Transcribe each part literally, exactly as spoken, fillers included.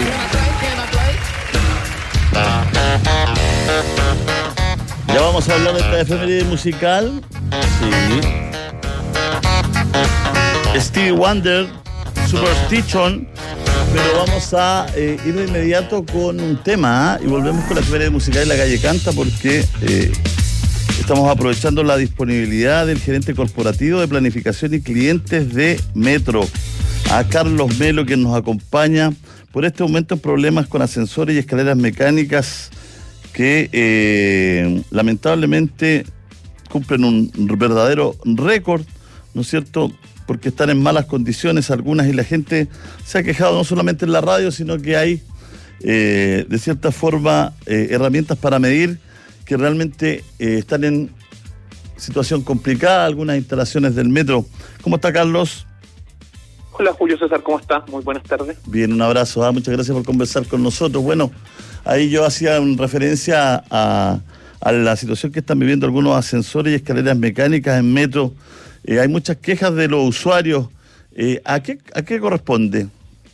Ya vamos a hablar de esta efeméride musical. Sí. Stevie Wonder, Superstition. Pero vamos a eh, ir de inmediato con un tema, ¿eh? Y volvemos con la efeméride musical y la calle canta, porque eh, estamos aprovechando la disponibilidad del gerente corporativo de planificación y clientes de Metro, a Carlos Melo, quien nos acompaña por este aumento en problemas con ascensores y escaleras mecánicas que eh, lamentablemente cumplen un verdadero récord, ¿no es cierto?, porque están en malas condiciones algunas, y la gente se ha quejado no solamente en la radio, sino que hay eh, de cierta forma eh, herramientas para medir que realmente eh, están en situación complicada algunas instalaciones del metro. ¿Cómo está, Carlos? Hola, Julio César, ¿cómo estás? Muy buenas tardes. Bien, un abrazo, ¿eh? Muchas gracias por conversar con nosotros. Bueno, ahí yo hacía referencia a, a la situación que están viviendo algunos ascensores y escaleras mecánicas en metro. Eh, hay muchas quejas de los usuarios. Eh, ¿a qué, a qué corresponde?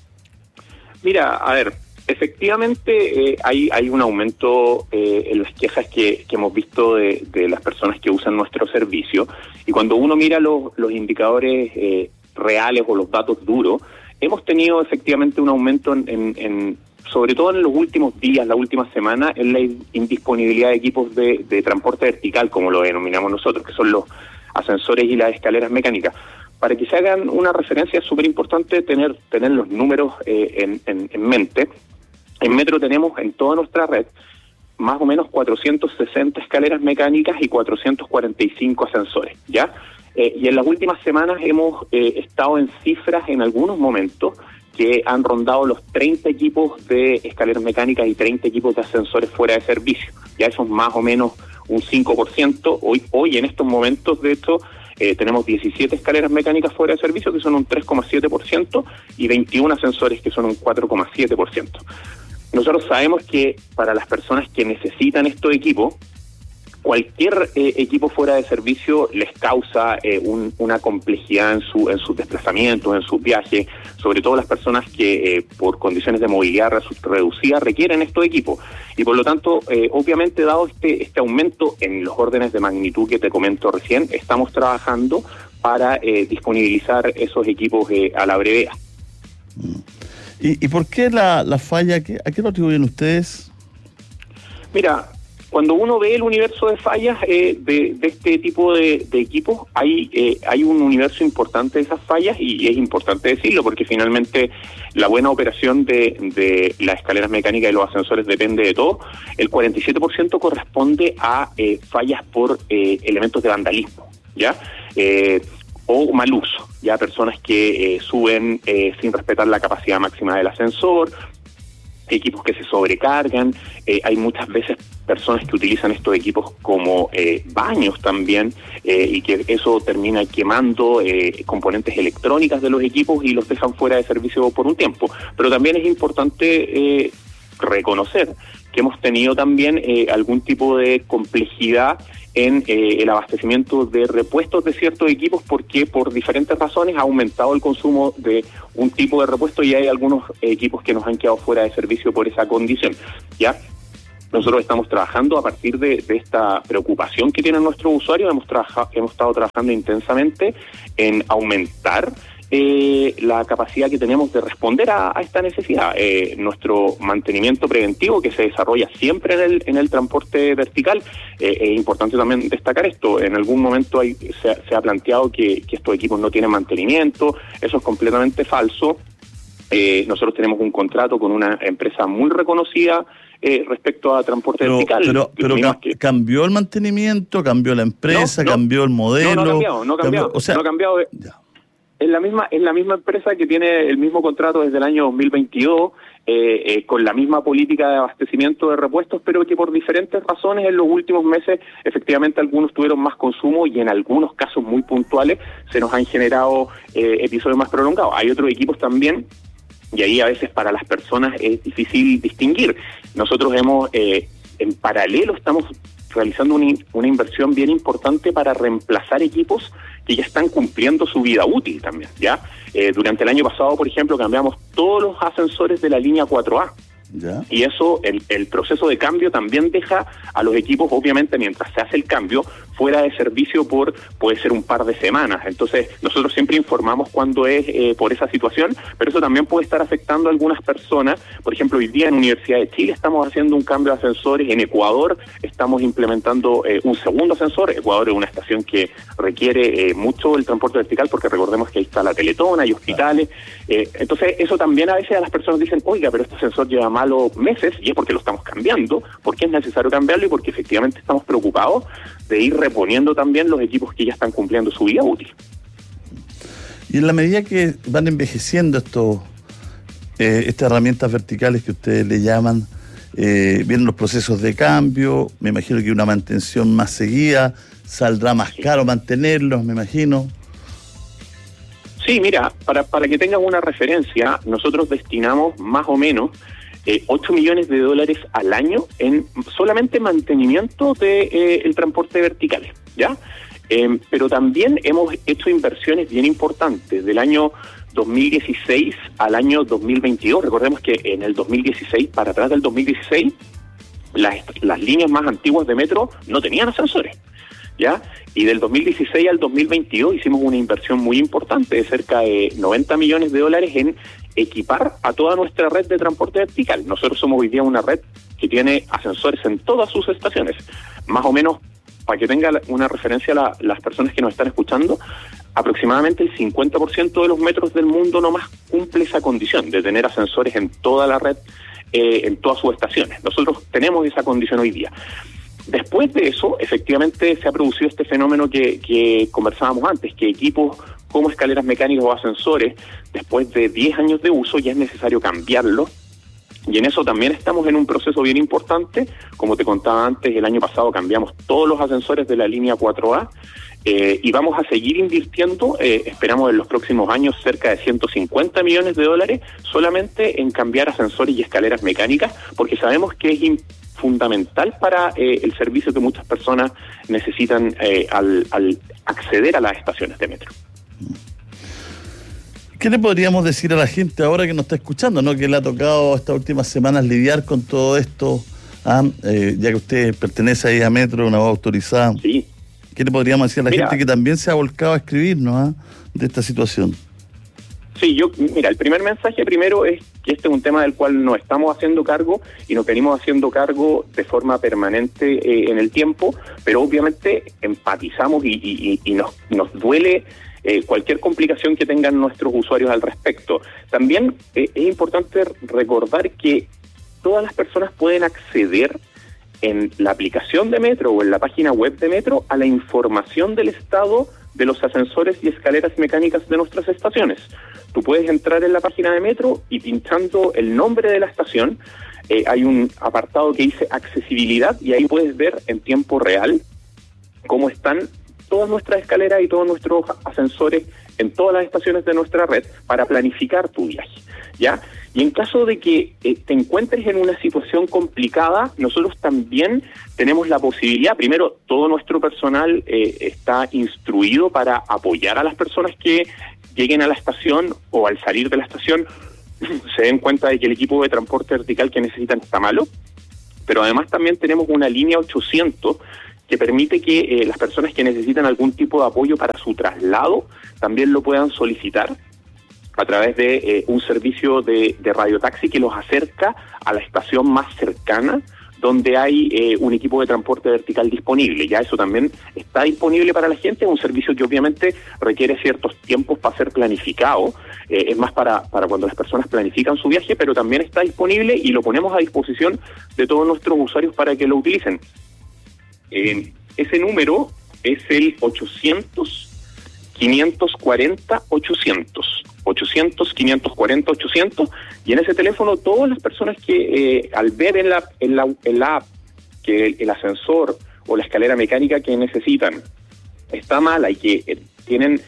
Mira, a ver, efectivamente eh, hay, hay un aumento eh, en las quejas que, que hemos visto de, de las personas que usan nuestro servicio, y cuando uno mira los, los indicadores eh, reales o los datos duros, hemos tenido efectivamente un aumento en, en, en sobre todo en los últimos días, la última semana, en la indisponibilidad de equipos de, de transporte vertical, como lo denominamos nosotros, que son los ascensores y las escaleras mecánicas. Para que se hagan una referencia, es súper importante tener, tener los números eh, en, en, en mente. En Metro tenemos en toda nuestra red más o menos cuatrocientas sesenta escaleras mecánicas y cuatrocientos cuarenta y cinco ascensores, ¿ya? Eh, y en las últimas semanas hemos eh, estado en cifras en algunos momentos que han rondado los treinta equipos de escaleras mecánicas y treinta equipos de ascensores fuera de servicio. Ya eso es más o menos un cinco por ciento. Hoy, hoy en estos momentos, de hecho, eh, tenemos diecisiete escaleras mecánicas fuera de servicio, que son un tres coma siete por ciento, y veintiún ascensores, que son un cuatro coma siete por ciento. Nosotros sabemos que para las personas que necesitan estos equipos, cualquier eh, equipo fuera de servicio les causa eh, un, una complejidad en su en sus desplazamientos, en sus viajes, sobre todo las personas que eh, por condiciones de movilidad reducida requieren estos equipos. Y por lo tanto, eh, obviamente, dado este, este aumento en los órdenes de magnitud que te comento recién, estamos trabajando para eh, disponibilizar esos equipos eh, a la brevedad. ¿Y, y por qué la, la falla? ¿A qué lo atribuyen ustedes? Mira, cuando uno ve el universo de fallas eh, de, de este tipo de, de equipos, hay eh, hay un universo importante de esas fallas, y es importante decirlo porque finalmente la buena operación de, de las escaleras mecánicas y los ascensores depende de todo. El cuarenta y siete por ciento corresponde a eh, fallas por eh, elementos de vandalismo, ¿ya? Eh, o mal uso, ya personas que eh, suben eh, sin respetar la capacidad máxima del ascensor, equipos que se sobrecargan. Eh, hay muchas veces personas que utilizan estos equipos como eh, baños también, eh, y que eso termina quemando eh, componentes electrónicas de los equipos y los dejan fuera de servicio por un tiempo. Pero también es importante eh, reconocer que hemos tenido también eh, algún tipo de complejidad en eh, el abastecimiento de repuestos de ciertos equipos, porque por diferentes razones ha aumentado el consumo de un tipo de repuesto y hay algunos equipos que nos han quedado fuera de servicio por esa condición, ¿ya? Nosotros estamos trabajando a partir de, de esta preocupación que tienen nuestros usuarios. Hemos, trabaja, hemos estado trabajando intensamente en aumentar Eh, la capacidad que tenemos de responder a, a esta necesidad. Eh, nuestro mantenimiento preventivo, que se desarrolla siempre en el, en el transporte vertical, eh, es importante también destacar esto. En algún momento hay, se, se ha planteado que, que estos equipos no tienen mantenimiento. Eso es completamente falso. Eh, nosotros tenemos un contrato con una empresa muy reconocida eh, respecto a transporte pero, vertical. Pero, pero ca- que... ¿cambió el mantenimiento? ¿Cambió la empresa? No, no, ¿cambió el modelo? No, no ha cambiado, no ha cambiado. ¿Cambió? O sea, no ha cambiado. Eh. Es la misma es la misma empresa que tiene el mismo contrato desde el año dos mil veintidós, eh, eh, con la misma política de abastecimiento de repuestos, pero que por diferentes razones en los últimos meses efectivamente algunos tuvieron más consumo y en algunos casos muy puntuales se nos han generado eh, episodios más prolongados. Hay otros equipos también, y ahí a veces para las personas es difícil distinguir. Nosotros hemos, eh, en paralelo, estamos realizando una, una inversión bien importante para reemplazar equipos que ya están cumpliendo su vida útil también, ¿ya? Eh, durante el año pasado, por ejemplo, cambiamos todos los ascensores de la línea cuatro A. ¿Ya? Y eso, el, el proceso de cambio también deja a los equipos, obviamente, mientras se hace el cambio, fuera de servicio por, puede ser un par de semanas. Entonces, nosotros siempre informamos cuando es eh, por esa situación, pero eso también puede estar afectando a algunas personas. Por ejemplo, hoy día en Universidad de Chile estamos haciendo un cambio de ascensores. En Ecuador estamos implementando eh, un segundo ascensor. Ecuador es una estación que requiere eh, mucho el transporte vertical, porque recordemos que ahí está la Teletón, hay hospitales. Eh, entonces, eso también a veces a las personas dicen, oiga, pero este ascensor lleva malos meses, y es porque lo estamos cambiando, porque es necesario cambiarlo y porque efectivamente estamos preocupados de ir reponiendo también los equipos que ya están cumpliendo su vida útil. Y en la medida que van envejeciendo estos eh, estas herramientas verticales que ustedes le llaman, eh, vienen los procesos de cambio, me imagino que una mantención más seguida, saldrá más sí. caro mantenerlos, me imagino. Sí, mira, para, para que tengas una referencia, nosotros destinamos más o menos Eh, ocho millones de dólares al año en solamente mantenimiento de eh, el transporte vertical, ¿ya? Eh, pero también hemos hecho inversiones bien importantes del año dos mil dieciséis al año dos mil veintidós. Recordemos que en el dos mil dieciséis, para atrás del dos mil dieciséis, las, las líneas más antiguas de metro no tenían ascensores, ¿ya? Y del dos mil dieciséis al dos mil veintidós hicimos una inversión muy importante de cerca de noventa millones de dólares en equipar a toda nuestra red de transporte vertical. Nosotros somos hoy día una red que tiene ascensores en todas sus estaciones. Más o menos, para que tenga una referencia la, las personas que nos están escuchando, aproximadamente el cincuenta por ciento de los metros del mundo nomás cumple esa condición de tener ascensores en toda la red, eh, en todas sus estaciones. Nosotros tenemos esa condición hoy día. Después de eso, efectivamente, se ha producido este fenómeno que, que conversábamos antes, que equipos como escaleras mecánicas o ascensores, después de diez años de uso, ya es necesario cambiarlo. Y en eso también estamos en un proceso bien importante. Como te contaba antes, el año pasado cambiamos todos los ascensores de la línea cuatro A eh, y vamos a seguir invirtiendo, eh, esperamos en los próximos años, cerca de ciento cincuenta millones de dólares solamente en cambiar ascensores y escaleras mecánicas, porque sabemos que es importante, fundamental para eh, el servicio que muchas personas necesitan eh, al, al acceder a las estaciones de metro. ¿Qué le podríamos decir a la gente ahora que nos está escuchando, ¿no? Que le ha tocado estas últimas semanas lidiar con todo esto, ¿ah? eh, ya que usted pertenece ahí a Metro, una voz autorizada? Sí. ¿Qué le podríamos decir a la Mira, gente que también se ha volcado a escribirnos ¿ah? de esta situación? Sí, yo, mira, el primer mensaje primero es que este es un tema del cual nos estamos haciendo cargo y nos venimos haciendo cargo de forma permanente eh, en el tiempo, pero obviamente empatizamos y, y, y nos, nos duele eh, cualquier complicación que tengan nuestros usuarios al respecto. También eh, es importante recordar que todas las personas pueden acceder en la aplicación de Metro o en la página web de Metro a la información del estado de los ascensores y escaleras mecánicas de nuestras estaciones. Tú puedes entrar en la página de Metro y pinchando el nombre de la estación, eh, hay un apartado que dice accesibilidad y ahí puedes ver en tiempo real cómo están todas nuestras escaleras y todos nuestros ascensores en todas las estaciones de nuestra red para planificar tu viaje, ¿ya? Y en caso de que eh, te encuentres en una situación complicada, nosotros también tenemos la posibilidad, primero, todo nuestro personal eh, está instruido para apoyar a las personas que lleguen a la estación o al salir de la estación se den cuenta de que el equipo de transporte vertical que necesitan está malo, pero además también tenemos una línea ochocientos que permite que eh, las personas que necesitan algún tipo de apoyo para su traslado también lo puedan solicitar a través de eh, un servicio de, de radiotaxi que los acerca a la estación más cercana donde hay eh, un equipo de transporte vertical disponible. Ya eso también está disponible para la gente, es un servicio que obviamente requiere ciertos tiempos para ser planificado, eh, es más para, para cuando las personas planifican su viaje, pero también está disponible y lo ponemos a disposición de todos nuestros usuarios para que lo utilicen. Eh, ese número es el ochocientos, quinientos cuarenta, ochocientos. ochocientos, quinientos cuarenta, ochocientos, y en ese teléfono todas las personas que eh, al ver en la, en la, en la app que el, el ascensor o la escalera mecánica que necesitan está mala y que eh, tienen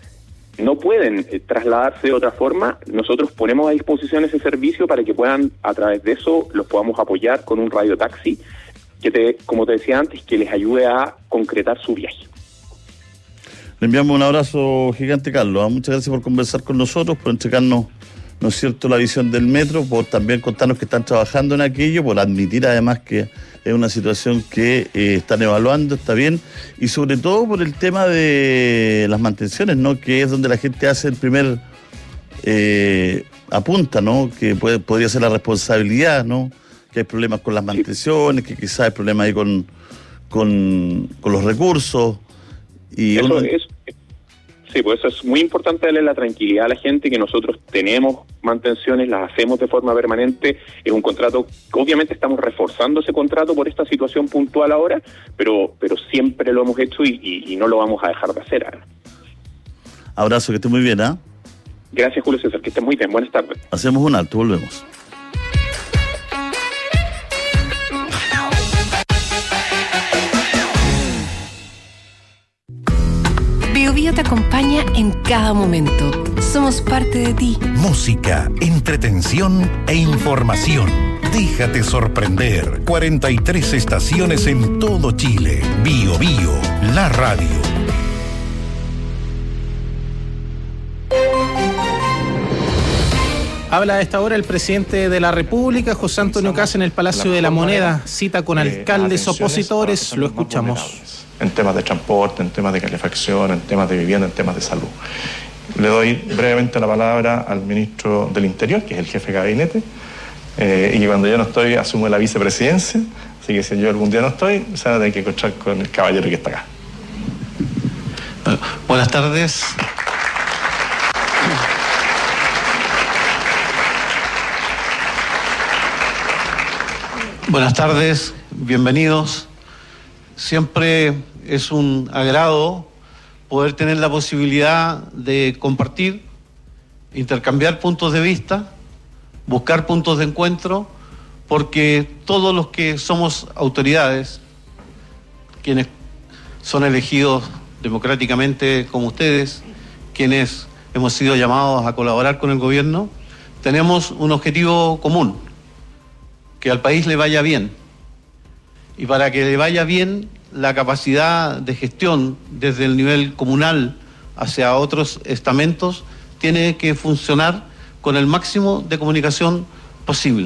no pueden eh, trasladarse de otra forma, nosotros ponemos a disposición ese servicio para que puedan, a través de eso, los podamos apoyar con un radiotaxi que, te, como te decía antes, que les ayude a concretar su viaje. Le enviamos un abrazo gigante, Carlos. Muchas gracias por conversar con nosotros, por entregarnos, ¿no es cierto?, la visión del metro, por también contarnos que están trabajando en aquello, por admitir además que es una situación que eh, están evaluando, está bien, y sobre todo por el tema de las mantenciones, ¿no?, que es donde la gente hace el primer eh, apunta, ¿no?, que puede, podría ser la responsabilidad, ¿no?, que hay problemas con las mantenciones, que quizás hay problemas ahí con, con, con los recursos. Y eso uno... es, sí, pues eso es muy importante, darle la tranquilidad a la gente que nosotros tenemos mantenciones, las hacemos de forma permanente. Es un contrato, obviamente estamos reforzando ese contrato por esta situación puntual ahora, pero pero siempre lo hemos hecho y, y, y no lo vamos a dejar de hacer ahora. Abrazo, que esté muy bien, ¿ah? ¿eh? Gracias, Julio César, que esté muy bien. Buenas tardes. Hacemos un alto, volvemos. Bio Bio te acompaña en cada momento. Somos parte de ti. Música, entretención e información. Déjate sorprender. cuarenta y tres estaciones en todo Chile. Bio Bio, la radio. Habla a esta hora el presidente de la República, José Antonio Kast, en el Palacio de la Moneda. Cita con alcaldes opositores. Lo escuchamos. En temas de transporte, en temas de calefacción, en temas de vivienda, en temas de salud. Le doy brevemente la palabra al ministro del Interior, que es el jefe de gabinete, eh, y que cuando yo no estoy asume la vicepresidencia, así que si yo algún día no estoy, se van a tener que encontrar con el caballero que está acá. Bueno, buenas tardes. Buenas tardes, bienvenidos. Siempre es un agrado poder tener la posibilidad de compartir, intercambiar puntos de vista, buscar puntos de encuentro, porque todos los que somos autoridades, quienes son elegidos democráticamente como ustedes, quienes hemos sido llamados a colaborar con el gobierno, tenemos un objetivo común: que al país le vaya bien. Y para que le vaya bien, la capacidad de gestión desde el nivel comunal hacia otros estamentos tiene que funcionar con el máximo de comunicación posible.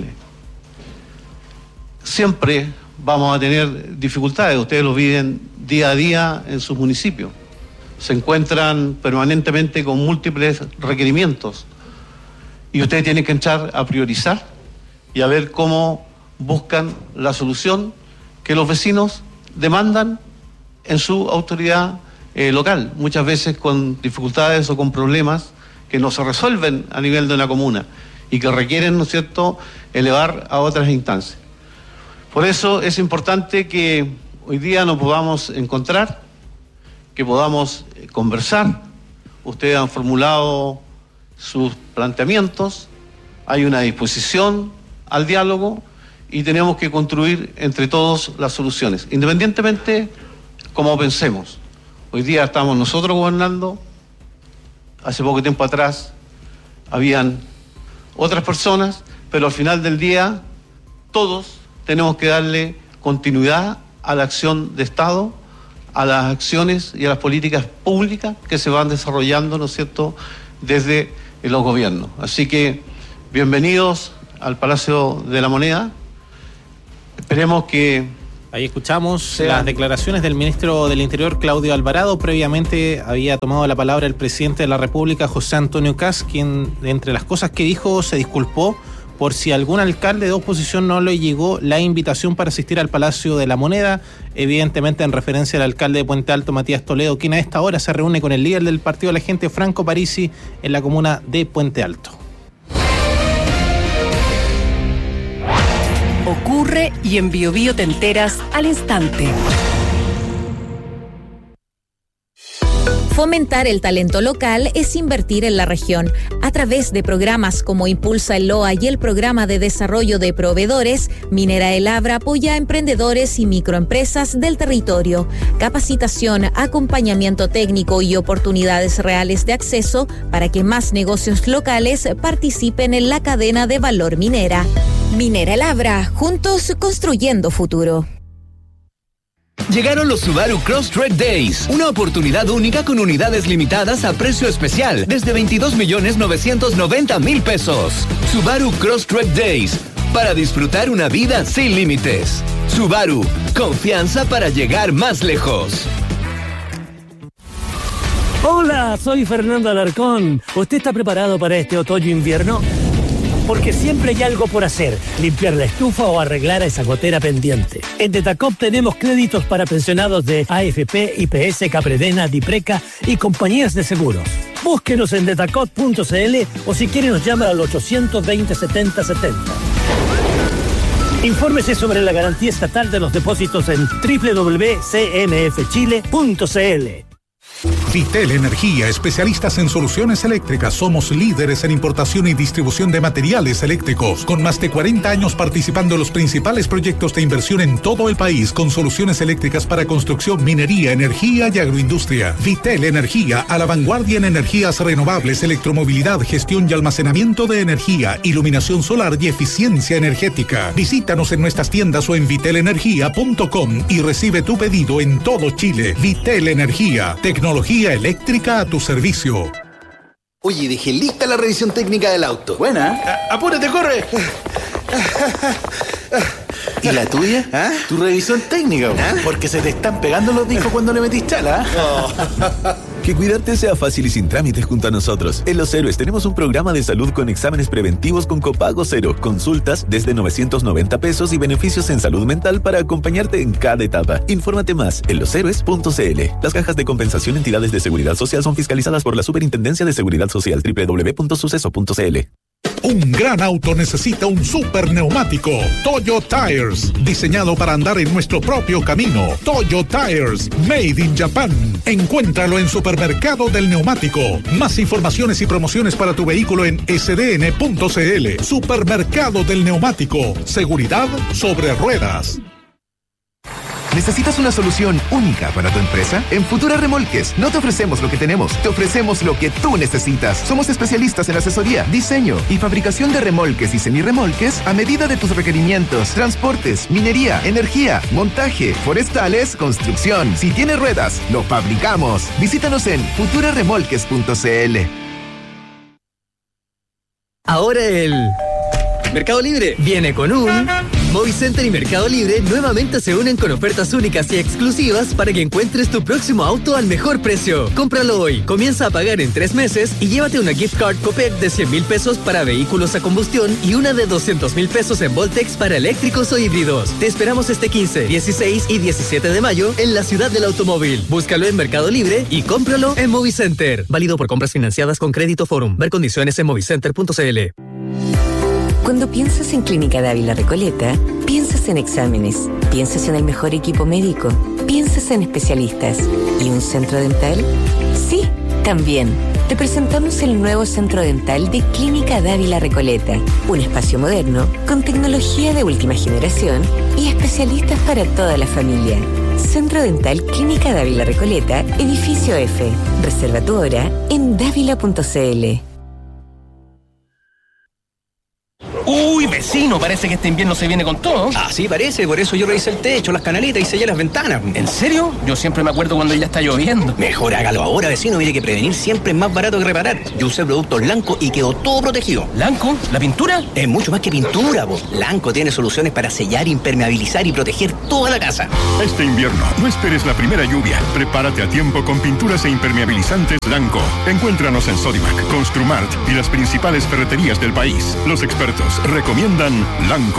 Siempre vamos a tener dificultades, ustedes lo viven día a día en sus municipios. Se encuentran permanentemente con múltiples requerimientos y ustedes tienen que entrar a priorizar y a ver cómo buscan la solución que los vecinos demandan en su autoridad eh, local, muchas veces con dificultades o con problemas que no se resuelven a nivel de una comuna y que requieren, ¿no es cierto?, elevar a otras instancias. Por eso es importante que hoy día nos podamos encontrar, que podamos eh, conversar. Ustedes han formulado sus planteamientos, hay una disposición al diálogo y tenemos que construir entre todos las soluciones, independientemente como pensemos. Hoy día estamos nosotros gobernando, hace poco tiempo atrás habían otras personas, pero al final del día todos tenemos que darle continuidad a la acción de Estado, a las acciones y a las políticas públicas que se van desarrollando, ¿no es cierto?, desde los gobiernos. Así que bienvenidos al Palacio de la Moneda. Esperemos que... Ahí escuchamos sean... las declaraciones del ministro del Interior, Claudio Alvarado. Previamente había tomado la palabra el presidente de la República, José Antonio Kast, quien, entre las cosas que dijo, se disculpó por si algún alcalde de oposición no le llegó la invitación para asistir al Palacio de la Moneda, evidentemente en referencia al alcalde de Puente Alto, Matías Toledo, quien a esta hora se reúne con el líder del Partido de la Gente, Franco Parisi, en la comuna de Puente Alto. Ocurre y en Bio Bio te enteras al instante. Fomentar el talento local es invertir en la región. A través de programas como Impulsa el Loa y el Programa de Desarrollo de Proveedores, Minera El Abra apoya a emprendedores y microempresas del territorio. Capacitación, acompañamiento técnico y oportunidades reales de acceso para que más negocios locales participen en la cadena de valor minera. Minera El Abra, juntos construyendo futuro. Llegaron los Subaru Crosstrek Days, una oportunidad única con unidades limitadas a precio especial desde veintidós millones novecientos noventa mil pesos. Subaru Crosstrek Days, para disfrutar una vida sin límites. Subaru, confianza para llegar más lejos. Hola, soy Fernando Alarcón. ¿Usted está preparado para este otoño-invierno? Porque siempre hay algo por hacer, limpiar la estufa o arreglar a esa gotera pendiente. En Detacop tenemos créditos para pensionados de A F P, I P S, Capredena, Dipreca y compañías de seguros. Búsquenos en detacop punto c l o si quiere nos llama al ochocientos veinte, setenta setenta. Infórmese sobre la garantía estatal de los depósitos en doble u doble u doble u punto c m f chile punto c l. Vitel Energía, especialistas en soluciones eléctricas. Somos líderes en importación y distribución de materiales eléctricos, con más de cuarenta años participando en los principales proyectos de inversión en todo el país, con soluciones eléctricas para construcción, minería, energía y agroindustria. Vitel Energía, a la vanguardia en energías renovables, electromovilidad, gestión y almacenamiento de energía, iluminación solar y eficiencia energética. Visítanos en nuestras tiendas o en vitel energía punto com y recibe tu pedido en todo Chile. Vitel Energía, tecnología eléctrica a tu servicio. Oye, dejé lista la revisión técnica del auto. Buena. ¡Apúrate, corre! ¿Y la tuya? ¿Ah? Tu revisión técnica, ¿Ah? Porque se te están pegando los discos cuando le metís chala. Oh. Que cuidarte sea fácil y sin trámites junto a nosotros. En Los Héroes tenemos un programa de salud con exámenes preventivos con copago cero, consultas desde novecientos noventa pesos y beneficios en salud mental para acompañarte en cada etapa. Infórmate más en los héroes punto c l. Las cajas de compensación entidades de seguridad social son fiscalizadas por la Superintendencia de Seguridad Social. doble u doble u doble u punto suceso punto c l. Un gran auto necesita un super neumático. Toyo Tires, diseñado para andar en nuestro propio camino. Toyo Tires, made in Japan. Encuéntralo en Supermercado del Neumático. Más informaciones y promociones para tu vehículo en s d n punto c l. Supermercado del Neumático. Seguridad sobre ruedas. ¿Necesitas una solución única para tu empresa? En Futura Remolques no te ofrecemos lo que tenemos, te ofrecemos lo que tú necesitas. Somos especialistas en asesoría, diseño y fabricación de remolques y semirremolques a medida de tus requerimientos. Transportes, minería, energía, montaje, forestales, construcción. Si tienes ruedas, lo fabricamos. Visítanos en futura remolques punto c l. Ahora el Mercado Libre viene con un... Movicenter y Mercado Libre nuevamente se unen con ofertas únicas y exclusivas para que encuentres tu próximo auto al mejor precio. Cómpralo hoy, comienza a pagar en tres meses y llévate una gift card Copec de cien mil pesos para vehículos a combustión y una de doscientos mil pesos en Voltex para eléctricos o híbridos. Te esperamos este quince, dieciséis y diecisiete de mayo en la ciudad del automóvil. Búscalo en Mercado Libre y cómpralo en Movicenter. Válido por compras financiadas con Crédito Forum. Ver condiciones en movicenter punto c l. Cuando piensas en Clínica Dávila Recoleta, piensas en exámenes, piensas en el mejor equipo médico, piensas en especialistas. ¿Y un centro dental? Sí, también. Te presentamos el nuevo centro dental de Clínica Dávila Recoleta, un espacio moderno con tecnología de última generación y especialistas para toda la familia. Centro Dental Clínica Dávila Recoleta, edificio F. Reserva tu hora en dávila punto c l. Uy, vecino, parece que este invierno se viene con todo. Ah, sí, parece, por eso yo revisé el techo, las canaletas y sellé las ventanas. ¿En serio? Yo siempre me acuerdo cuando ya está lloviendo. Mejor hágalo ahora, vecino, mire que prevenir siempre es más barato que reparar. Yo usé productos Lanco y quedó todo protegido. ¿Lanco? ¿La pintura? Es mucho más que pintura, vos. Lanco tiene soluciones para sellar, impermeabilizar y proteger toda la casa. Este invierno, no esperes la primera lluvia. Prepárate a tiempo con pinturas e impermeabilizantes Lanco. Encuéntranos en Sodimac, Construmart y las principales ferreterías del país. Los expertos recomiendan Lanco.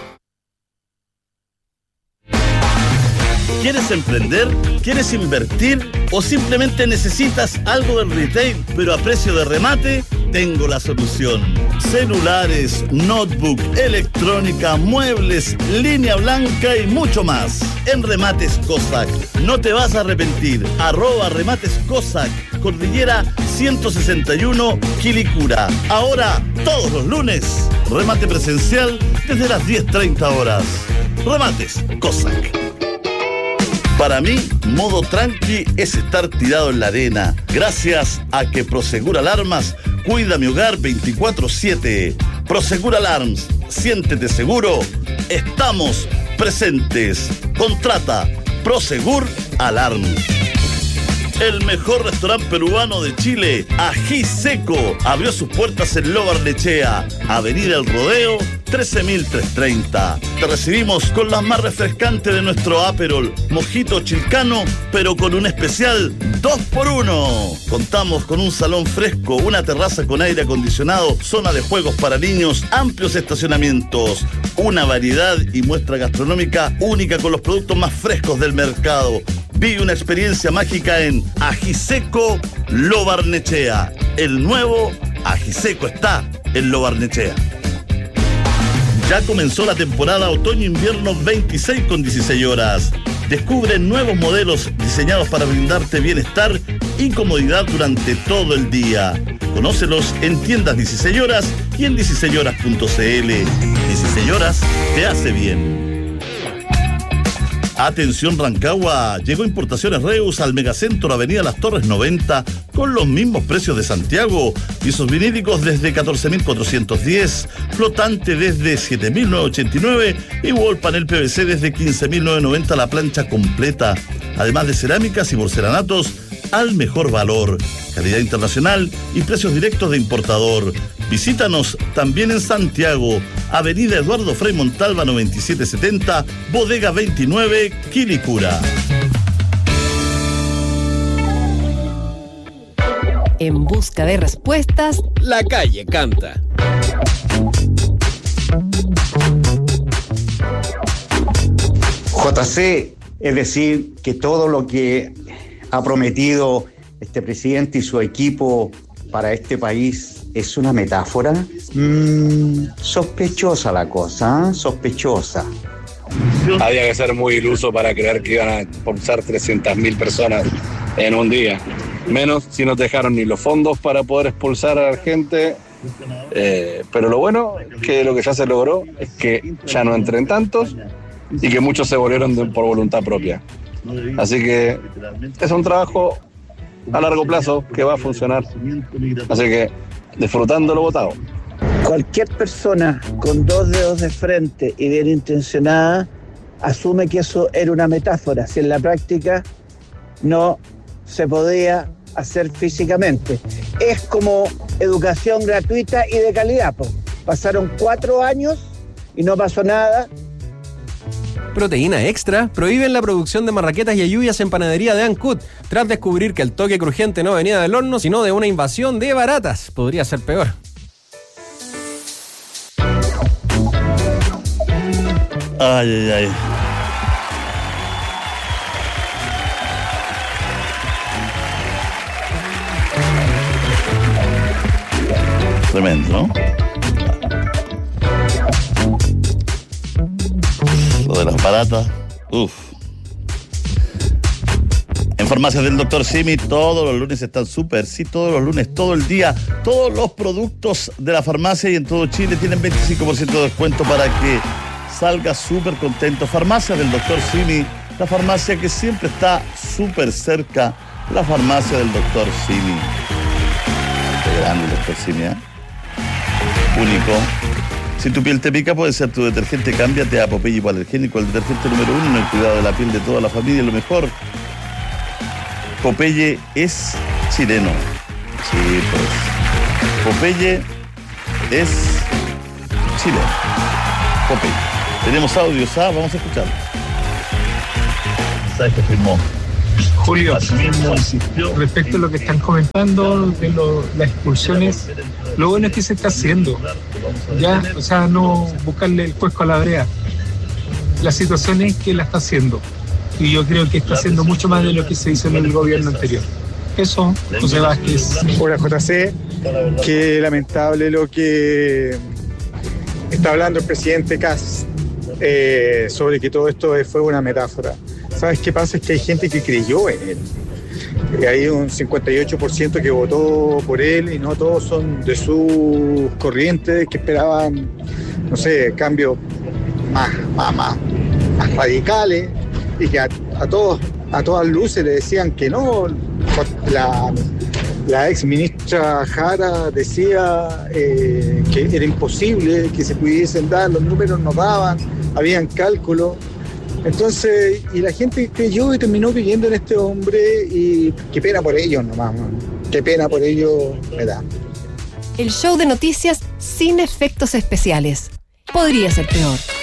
¿Quieres emprender? ¿Quieres invertir? ¿O simplemente necesitas algo del retail, pero a precio de remate? Tengo la solución. Celulares, notebook, electrónica, muebles, línea blanca y mucho más. En Remates Cossack. No te vas a arrepentir. Arroba Remates Cossack. Cordillera ciento sesenta y uno, Quilicura. Ahora, todos los lunes, remate presencial desde las diez treinta horas. Remates Cossack. Para mí, modo tranqui es estar tirado en la arena. Gracias a que Prosegur Alarmas cuida mi hogar veinticuatro siete. Prosegur Alarms, siéntete seguro. Estamos presentes. Contrata Prosegur Alarm. El mejor restaurante peruano de Chile, Ají Seco, abrió sus puertas en Lo Barnechea, Avenida El Rodeo, trece mil trescientos treinta. Te recibimos con las más refrescantes de nuestro Aperol, Mojito Chilcano, pero con un especial dos por uno. Contamos con un salón fresco, una terraza con aire acondicionado, zona de juegos para niños, amplios estacionamientos, una variedad y muestra gastronómica única con los productos más frescos del mercado. Vive una experiencia mágica en Ají Seco Lo Barnechea. El nuevo Ají Seco está en Lo Barnechea. Ya comenzó la temporada otoño-invierno veintiséis con dieciséis horas. Descubre nuevos modelos diseñados para brindarte bienestar y comodidad durante todo el día. Conócelos en tiendas dieciséis horas y en dieciséis horas punto c l. dieciséis horas te hace bien. Atención Rancagua, llegó Importaciones Reus al Megacentro Avenida Las Torres noventa con los mismos precios de Santiago. Pisos vinílicos desde catorce mil cuatrocientos diez, flotante desde siete mil novecientos ochenta y nueve y wall panel P V C desde quince mil novecientos noventa la plancha completa. Además de cerámicas y porcelanatos al mejor valor, calidad internacional y precios directos de importador. Visítanos también en Santiago, Avenida Eduardo Frei Montalva noventa y siete setenta, Bodega veintinueve, Quilicura. En busca de respuestas, la calle canta. J C, es decir, que todo lo que ha prometido este presidente y su equipo para este país es una metáfora. Mm, sospechosa la cosa, ¿eh? Sospechosa. Había que ser muy iluso para creer que iban a expulsar trescientas mil personas en un día. Menos si no dejaron ni los fondos para poder expulsar a la gente. Eh, pero lo bueno que lo que ya se logró es que ya no entren tantos y que muchos se volvieron de, por voluntad propia. Así que es un trabajo a largo plazo que va a funcionar. Así que disfrutando lo votado. Cualquier persona con dos dedos de frente y bien intencionada asume que eso era una metáfora, si en la práctica no se podía hacer físicamente. Es como educación gratuita y de calidad. Pues. Pasaron cuatro años y no pasó nada. Proteína Extra prohíben la producción de marraquetas y ayuyas en panadería de Ancud, tras descubrir que el toque crujiente no venía del horno, sino de una invasión de baratas. Podría ser peor. Ay, ay, ay. Tremendo, ¿no? Lo de las baratas. Uf. En farmacias del doctor Simi todos los lunes están súper, sí, todos los lunes, todo el día. Todos los productos de la farmacia y en todo Chile tienen veinticinco por ciento de descuento para que salga súper contento. Farmacias del doctor Simi, la farmacia que siempre está súper cerca, la farmacia del doctor Simi. Qué grande el doctor Simi, ¿eh? Único. Si tu piel te pica, puede ser tu detergente. Cámbiate a Popeye Hipoalergénico, el detergente número uno en el cuidado de la piel de toda la familia. Lo mejor, Popeye es chileno. Sí, pues. Popeye es chileno. Popeye. Tenemos audios, ¿ah? Vamos a escucharlos. ¿Sabes qué firmó? Julio, respecto a lo que están comentando de lo, las expulsiones, lo bueno es que se está haciendo. Ya, o sea, no buscarle el cuesco a la brea. La situación es que la está haciendo. Y yo creo que está haciendo mucho más de lo que se hizo en el gobierno anterior. Eso, José Vázquez. Hola, J C. Qué lamentable lo que está hablando el presidente Kast eh, sobre que todo esto fue una metáfora. ¿Sabes qué pasa? Es que hay gente que creyó en él. Hay un cincuenta y ocho por ciento que votó por él y no todos son de sus corrientes que esperaban, no sé, cambios más, más, más, más radicales y que a, a todos, a todas luces le decían que no. La, la ex ministra Jara decía eh, que era imposible que se pudiesen dar, los números no daban, habían cálculos. Entonces, y la gente creyó y terminó creyendo en este hombre y qué pena por ellos nomás, man. Qué pena por ellos me da. El show de noticias sin efectos especiales. Podría ser peor.